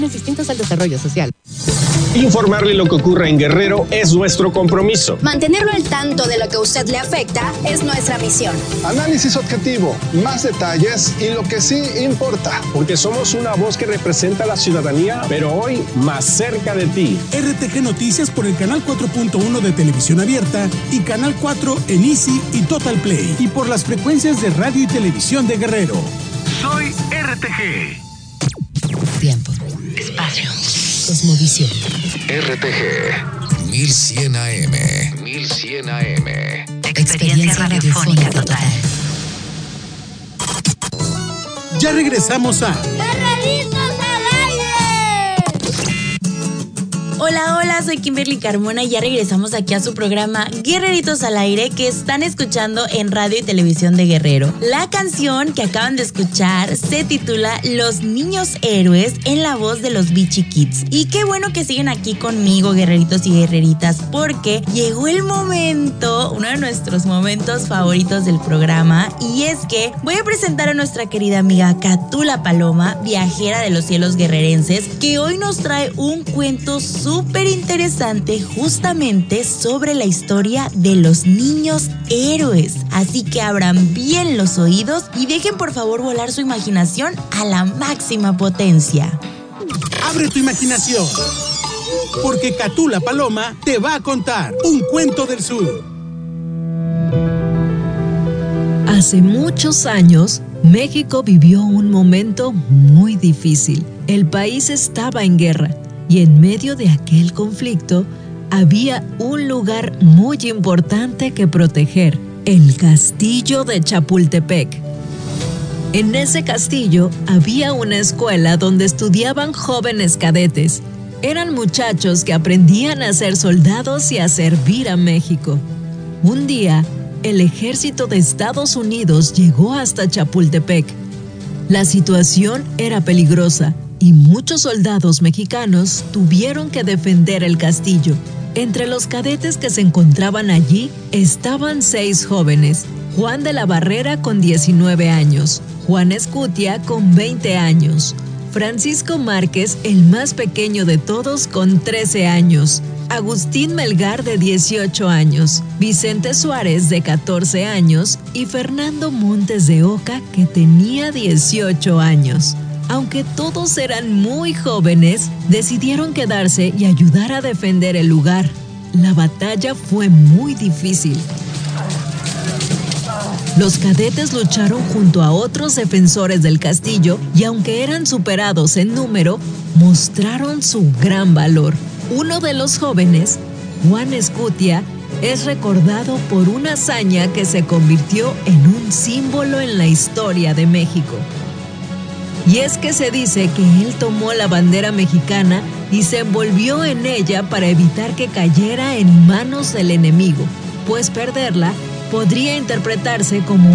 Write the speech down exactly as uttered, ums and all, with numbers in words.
distintos al desarrollo social. Informarle lo que ocurre en Guerrero es nuestro compromiso. Mantenerlo al tanto de lo que a usted le afecta es nuestra misión. Análisis objetivo, más detalles y lo que sí importa. Porque somos una voz que representa a la ciudadanía, pero hoy más cerca de ti. R T G Noticias por el canal cuatro punto uno de Televisión Abierta y canal cuatro en Easy y Total Play. Y por las frecuencias de radio y televisión de Guerrero. Soy R T G. Tiempo. Espacio. Cosmovisión. R T G mil cien A M. mil cien A M. Experiencia radiofónica total. Ya regresamos a ¡Guerreritos al aire! Hola, hola, soy Kimberly Carmona y ya regresamos aquí a su programa Guerreritos al Aire, que están escuchando en radio y televisión de Guerrero. La canción que acaban de escuchar se titula Los Niños Héroes, en la voz de los Beachy Kids. Y qué bueno que siguen aquí conmigo, guerreritos y guerreritas, porque llegó el momento, uno de nuestros momentos favoritos del programa, y es que voy a presentar a nuestra querida amiga Catula Paloma, viajera de los cielos guerrerenses, que hoy nos trae un cuento súper súper interesante justamente sobre la historia de los niños héroes. Así que abran bien los oídos y dejen por favor volar su imaginación a la máxima potencia. Abre tu imaginación, porque Catula Paloma te va a contar un cuento del sur. Hace muchos años, México vivió un momento muy difícil. El país estaba en guerra. Y en medio de aquel conflicto había un lugar muy importante que proteger, el castillo de Chapultepec. En ese castillo había una escuela donde estudiaban jóvenes cadetes. Eran muchachos que aprendían a ser soldados y a servir a México. Un día, el ejército de Estados Unidos llegó hasta Chapultepec. La situación era peligrosa y muchos soldados mexicanos tuvieron que defender el castillo. Entre los cadetes que se encontraban allí estaban seis jóvenes: Juan de la Barrera con diecinueve años, Juan Escutia con veinte años, Francisco Márquez, el más pequeño de todos, con trece años, Agustín Melgar de dieciocho años, Vicente Suárez de catorce años y Fernando Montes de Oca, que tenía dieciocho años. Aunque todos eran muy jóvenes, decidieron quedarse y ayudar a defender el lugar. La batalla fue muy difícil. Los cadetes lucharon junto a otros defensores del castillo y aunque eran superados en número, mostraron su gran valor. Uno de los jóvenes, Juan Escutia, es recordado por una hazaña que se convirtió en un símbolo en la historia de México. Y es que se dice que él tomó la bandera mexicana y se envolvió en ella para evitar que cayera en manos del enemigo, pues perderla podría interpretarse como